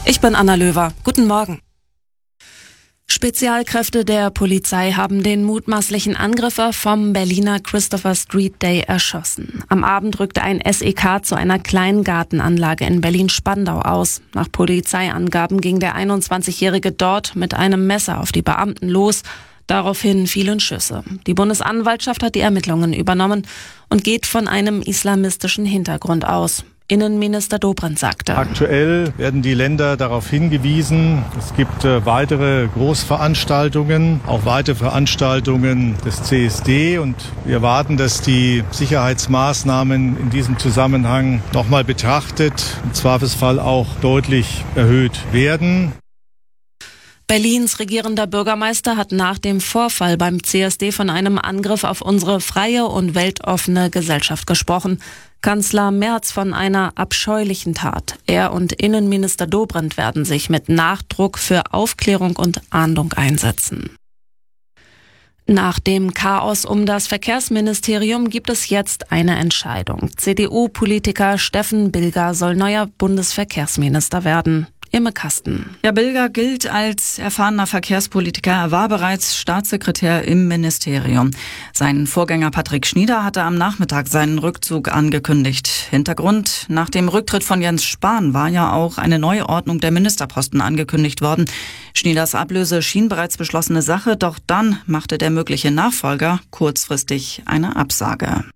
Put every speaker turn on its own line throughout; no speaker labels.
Ich bin Anna Löwer. Guten Morgen. Spezialkräfte der Polizei haben den mutmaßlichen Angreifer vom Berliner Christopher Street Day erschossen. Am Abend rückte ein SEK zu einer kleinen Gartenanlage in Berlin-Spandau aus. Nach Polizeiangaben ging der 21-Jährige dort mit einem Messer auf die Beamten los. Daraufhin fielen Schüsse. Die Bundesanwaltschaft hat die Ermittlungen übernommen und geht von einem islamistischen Hintergrund aus. Innenminister Dobrindt sagte:
Aktuell werden die Länder darauf hingewiesen, es gibt weitere Großveranstaltungen, auch weitere Veranstaltungen des CSD, und wir erwarten, dass die Sicherheitsmaßnahmen in diesem Zusammenhang nochmal betrachtet, im Zweifelsfall auch deutlich erhöht werden.
Berlins regierender Bürgermeister hat nach dem Vorfall beim CSD von einem Angriff auf unsere freie und weltoffene Gesellschaft gesprochen. Kanzler Merz von einer abscheulichen Tat. Er und Innenminister Dobrindt werden sich mit Nachdruck für Aufklärung und Ahndung einsetzen. Nach dem Chaos um das Verkehrsministerium gibt es jetzt eine Entscheidung. CDU-Politiker Steffen Bilger soll neuer Bundesverkehrsminister werden. Imme Kasten.
Ja, Bilger gilt als erfahrener Verkehrspolitiker. Er war bereits Staatssekretär im Ministerium. Sein Vorgänger Patrick Schnieder hatte am Nachmittag seinen Rückzug angekündigt. Hintergrund: Nach dem Rücktritt von Jens Spahn war ja auch eine Neuordnung der Ministerposten angekündigt worden. Schnieders Ablöse schien bereits beschlossene Sache, doch dann machte der mögliche Nachfolger kurzfristig eine Absage.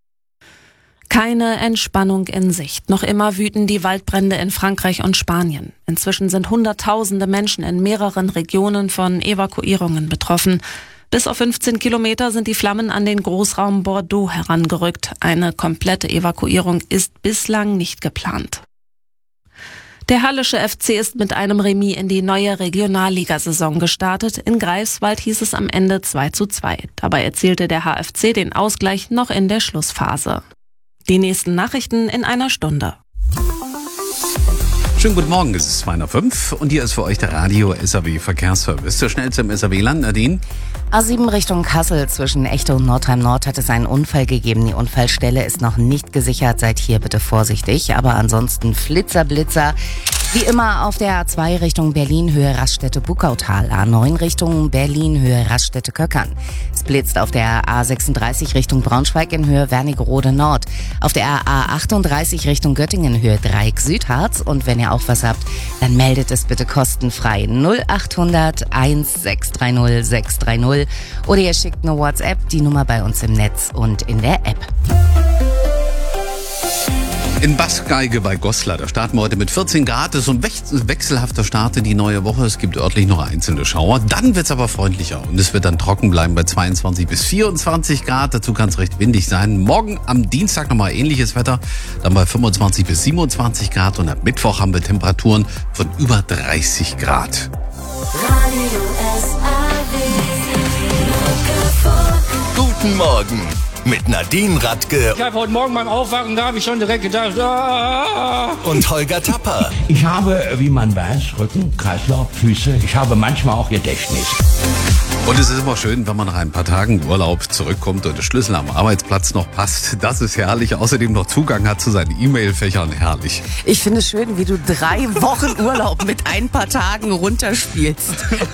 Keine Entspannung in Sicht. Noch immer wüten die Waldbrände in Frankreich und Spanien. Inzwischen sind Hunderttausende Menschen in mehreren Regionen von Evakuierungen betroffen. Bis auf 15 Kilometer sind die Flammen an den Großraum Bordeaux herangerückt. Eine komplette Evakuierung ist bislang nicht geplant. Der Hallische FC ist mit einem Remis in die neue Regionalligasaison gestartet. In Greifswald hieß es am Ende 2:2. Dabei erzielte der HFC den Ausgleich noch in der Schlussphase. Die nächsten Nachrichten in einer Stunde.
Schönen guten Morgen, es ist 2:05 und hier ist für euch der Radio-SAW-Verkehrsservice. Zur schnellste im SAW-Land, Nadine.
A7 Richtung Kassel zwischen Echte und Nordheim-Nord hat es einen Unfall gegeben. Die Unfallstelle ist noch nicht gesichert, seid hier bitte vorsichtig. Aber ansonsten Blitzer. Wie immer auf der A2 Richtung Berlin Höhe Raststätte-Buckautal, A9 Richtung Berlin Höhe Raststätte-Köckern. Es blitzt auf der A36 Richtung Braunschweig in Höhe Wernigerode Nord. Auf der A38 Richtung Göttingen Höhe Dreieck Südharz. Und wenn ihr auch was habt, dann meldet es bitte kostenfrei 0800 1630 630 oder ihr schickt eine WhatsApp, die Nummer bei uns im Netz und in der App.
In Bassgeige bei Goslar, da starten wir heute mit 14 Grad. Das ist so ein wechselhafter Start in die neue Woche. Es gibt örtlich noch einzelne Schauer. Dann wird es aber freundlicher und es wird dann trocken bleiben bei 22 bis 24 Grad. Dazu kann es recht windig sein. Morgen am Dienstag nochmal ähnliches Wetter, dann bei 25 bis 27 Grad. Und ab Mittwoch haben wir Temperaturen von über 30 Grad.
Guten Morgen mit Nadine Radke.
Ich habe heute Morgen beim Aufwachen, da habe ich schon direkt gedacht,
und Holger Tapper.
Ich habe, wie man weiß, Rücken, Kreislauf, Füße. Ich habe manchmal auch Gedächtnis.
Und es ist immer schön, wenn man nach ein paar Tagen Urlaub zurückkommt und der Schlüssel am Arbeitsplatz noch passt. Das ist herrlich. Außerdem noch Zugang hat zu seinen E-Mail-Fächern. Herrlich.
Ich finde es schön, wie du 3 Wochen Urlaub mit ein paar Tagen runterspielst.